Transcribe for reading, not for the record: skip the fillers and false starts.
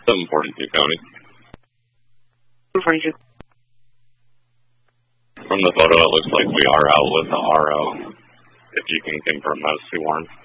742 County. 242. From the photo, it looks like we are out with the RO. If you can confirm those two warrants.